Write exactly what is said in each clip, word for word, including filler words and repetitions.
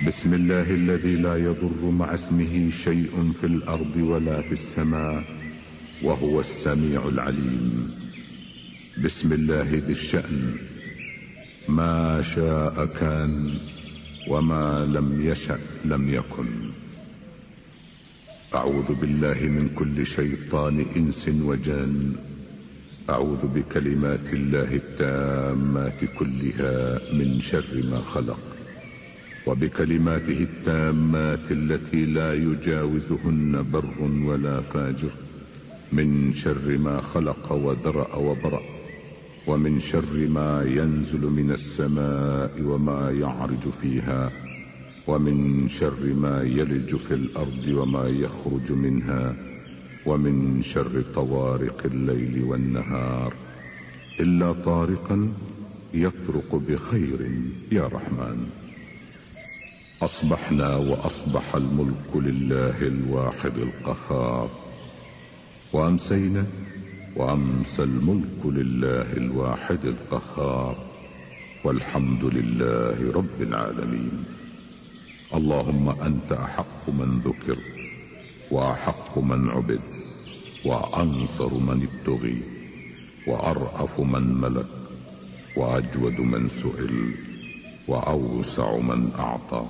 بسم الله الذي لا يضر مع اسمه شيء في الأرض ولا في السماء وهو السميع العليم. بسم الله ذي الشأن، ما شاء كان وما لم يشأ لم يكن. أعوذ بالله من كل شيطان إنس وجان. أعوذ بكلمات الله التامات كلها من شر ما خلق، وبكلماته التامات التي لا يجاوزهن بر ولا فاجر، من شر ما خلق وذرأ وبرأ، ومن شر ما ينزل من السماء وما يعرج فيها، ومن شر ما يلج في الأرض وما يخرج منها، ومن شر طوارق الليل والنهار، إلا طارقا يطرق بخير يا رحمن. أصبحنا وأصبح الملك لله الواحد القهار، وأمسينا وأمسى الملك لله الواحد القهار، والحمد لله رب العالمين. اللهم أنت أحق من ذكر، وأحق من عبد، وأنصر من ابتغي، وأرأف من ملك، وأجود من سئل، وأوسع من أعطى.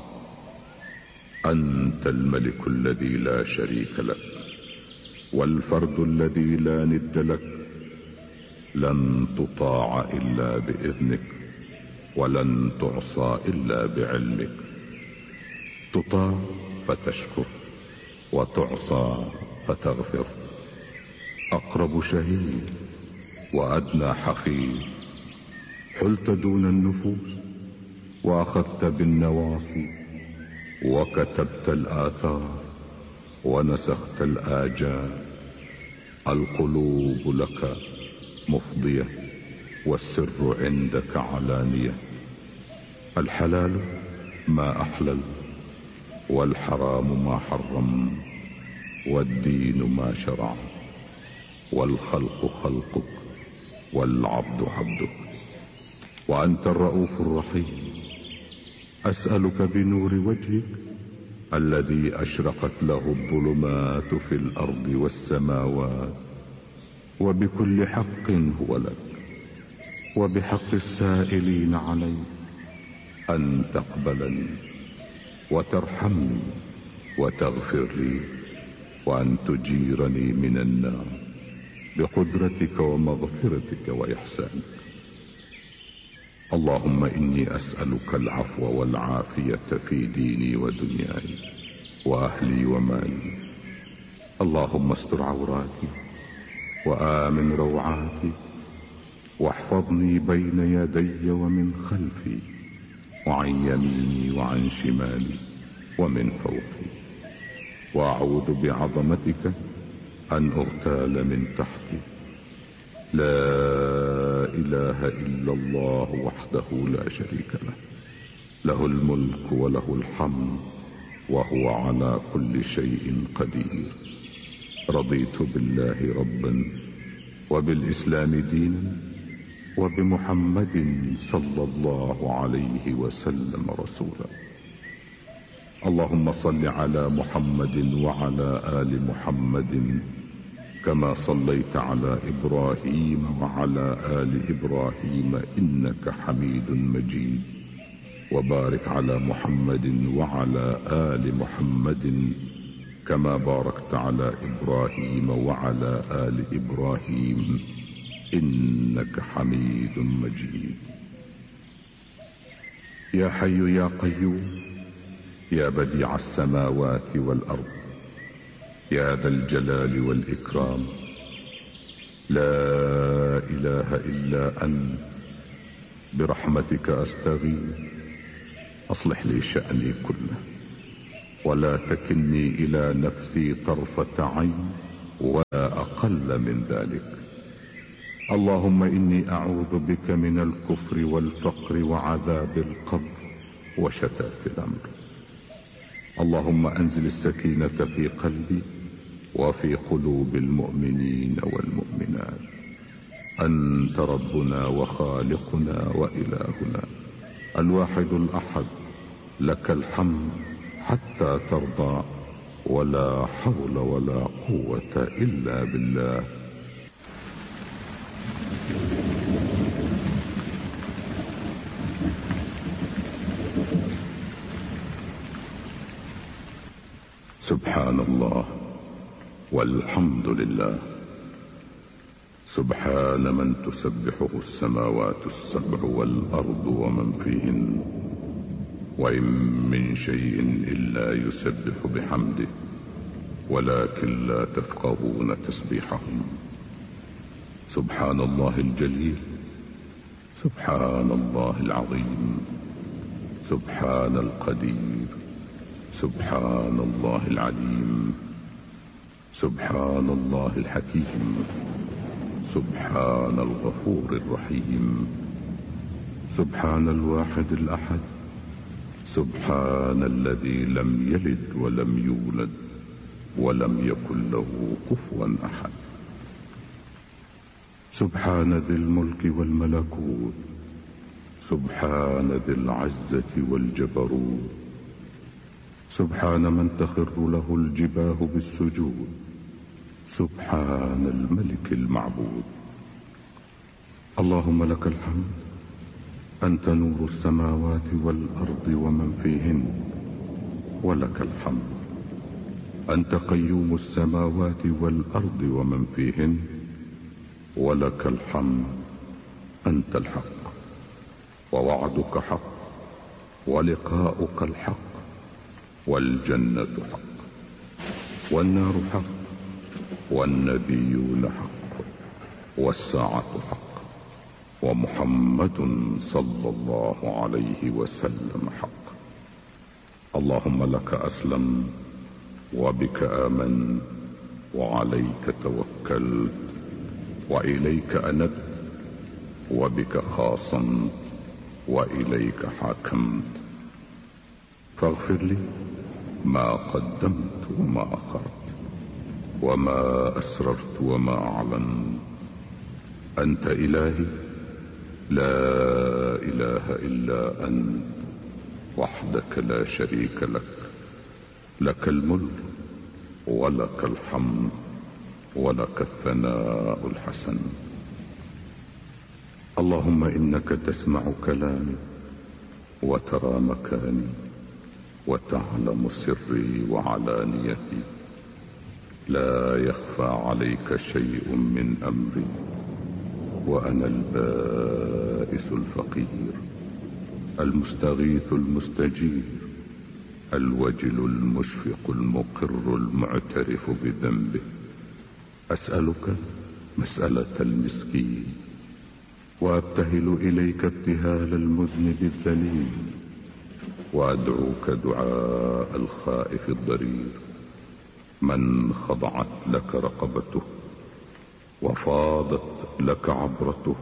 أنت الملك الذي لا شريك لك، والفرد الذي لا ند لك، لن تطاع إلا بإذنك، ولن تعصى إلا بعلمك. تطاع فتشكر، وتعصى فتغفر. أقرب شهيد وأدنى حفيظ، حلت دون النفوس، وأخذت بالنواصي، وكتبت الآثار، ونسخت الآجال. القلوب لك مفضية، والسر عندك علانية. الحلال ما أحلل، والحرام ما حرم، والدين ما شرع، والخلق خلقك، والعبد عبدك، وأنت الرؤوف الرحيم. أسألك بنور وجهك الذي أشرقت له الظلمات في الأرض والسماوات، وبكل حق هو لك، وبحق السائلين عليك، أن تقبلني وترحمني وتغفر لي، وأن تجيرني من النار بقدرتك ومغفرتك وإحسانك. اللهم إني أسألك العفو والعافية في ديني ودنياي، وأهلي ومالي. اللهم استر عوراتي، وآمن روعاتي، واحفظني بين يدي ومن خلفي، وعن يميني وعن شمالي، ومن فوقي. وأعوذ بعظمتك أن أغتال من تحتي. لا إله إلا الله وحده لا شريك له، له الملك وله الحمد، وهو على كل شيء قدير. رضيت بالله ربا، وبالإسلام دينا، وبمحمد صلى الله عليه وسلم رسولا. اللهم صل على محمد وعلى آل محمد كما صليت على إبراهيم وعلى آل إبراهيم إنك حميد مجيد. وبارك على محمد وعلى آل محمد كما باركت على إبراهيم وعلى آل إبراهيم إنك حميد مجيد. يا حي يا قيوم، يا بديع السماوات والأرض، يا ذا الجلال والإكرام، لا إله إلا أنت، برحمتك أستغيث. أصلح لي شأني كله، ولا تكلني إلى نفسي طرفة عين ولا أقل من ذلك. اللهم إني أعوذ بك من الكفر والفقر وعذاب القبر وشتات الأمر. اللهم أنزل السكينة في قلبي وفي قلوب المؤمنين والمؤمنات. أنت ربنا وخالقنا وإلهنا الواحد الأحد لك الحمد حتى ترضى، ولا حول ولا قوة إلا بالله. سبحان الله والحمد لله. سبحان من تسبحه السماوات السبع والأرض ومن فيهن، وإن من شيء إلا يسبح بحمده ولكن لا تفقهون تسبيحهم. سبحان الله الجليل، سبحان الله العظيم، سبحان القدير، سبحان الله العليم، سبحان الله الحكيم، سبحان الغفور الرحيم، سبحان الواحد الأحد، سبحان الذي لم يلد ولم يولد ولم يكن له كفوا أحد. سبحان ذي الملك والملكوت، سبحان ذي العزة والجبروت، سبحان من تخر له الجباه بالسجود، سبحان الملك المعبود. اللهم لك الحمد، أنت نور السماوات والأرض ومن فيهن، ولك الحمد أنت قيوم السماوات والأرض ومن فيهن، ولك الحمد أنت الحق، ووعدك حق، ولقاؤك الحق، والجنة حق، والنار حق، والنبيون حق، والساعة حق، ومحمد صلى الله عليه وسلم حق. اللهم لك أسلم، وبك آمن، وعليك توكلت، وإليك أنبت، وبك خاصمت، وإليك حاكمت. فاغفر لي ما قدمت وما أخرت، وما أسررت وما أعلنت. أنت إلهي، لا إله إلا أنت، وحدك لا شريك لك، لك الملك ولك الحمد ولك الثناء الحسن. اللهم إنك تسمع كلامي وترى مكاني وتعلم سري وعلانيتي، لا يخفى عليك شيء من أمري، وأنا البائس الفقير، المستغيث المستجير، الوجل المشفق المقر المعترف بذنبه. أسألك مسألة المسكين، وأبتهل إليك ابتهال المذنب الذليل، وأدعوك دعاء الخائف الضرير، من خضعت لك رقبته، وفاضت لك عبرته،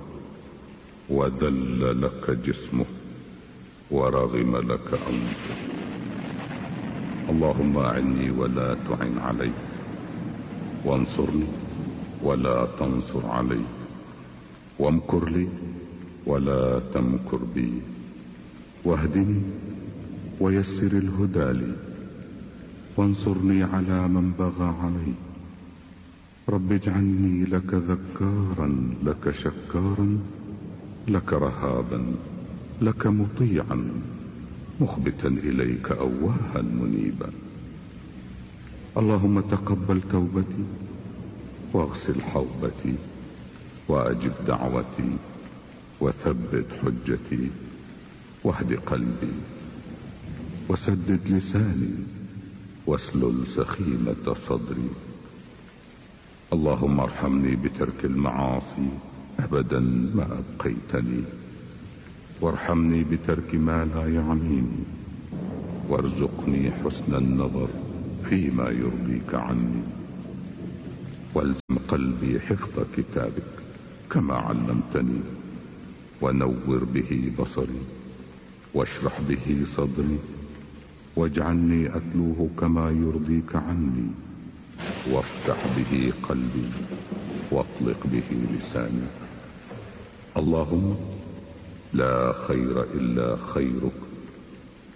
وذل لك جسمه، ورغم لك أنفه. اللهم أعني ولا تعن علي، وانصرني ولا تنصر علي، وامكر لي ولا تمكر بي، واهدني ويسر الهدى لي، وانصرني على من بغى علي. رب اجعلني لك ذكارا، لك شكارا، لك رهابا، لك مطيعا، مخبتا إليك أواها منيبا. اللهم تقبل توبتي، واغسل حوبتي، وأجب دعوتي، وثبت حجتي، واهد قلبي، وسدد لساني، واسلل سخيمة صدري. اللهم ارحمني بترك المعاصي أبدا ما أبقيتني، وارحمني بترك ما لا يعنيني، وارزقني حسن النظر فيما يرضيك عني، والزم قلبي حفظ كتابك كما علمتني، ونور به بصري، واشرح به صدري، واجعلني أتلوه كما يرضيك عني، وافتح به قلبي، واطلق به لساني. اللهم لا خير إلا خيرك،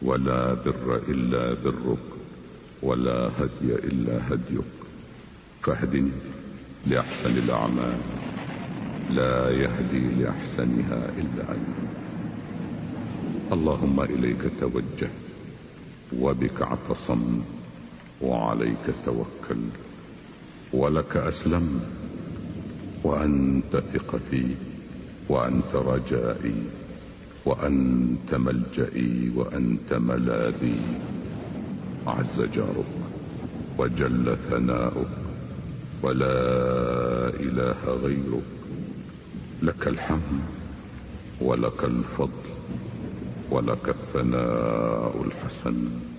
ولا بر إلا برك، ولا هدي إلا هديك، فاهدني لأحسن الأعمال، لا يهدي لأحسنها إلا أنت. اللهم إليك توجهت، وبك اعتصمت، وعليك توكلت، ولك أسلمت، وأنت ثقتي، وأنت رجائي، وأنت ملجئي، وأنت ملاذي. عز جارك وجل ثناؤك، ولا إله غيرك. لك الحمد ولك الفضل ولك الثناء الحسن.